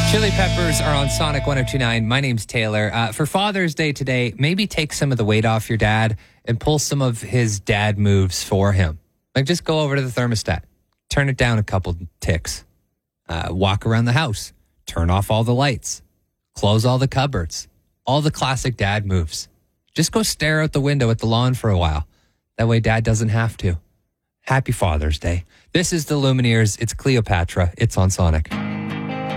Chili Peppers are on Sonic 102.9. My name's Taylor. For Father's Day today, maybe take some of the weight off your dad and pull some of his dad moves for him. Like just go over to the thermostat, turn it down a couple ticks, walk around the house, turn off all the lights, close all the cupboards, all the classic dad moves. Just go stare out the window at the lawn for a while. That way dad doesn't have to. Happy Father's Day. This is the Lumineers. It's Cleopatra. It's on Sonic.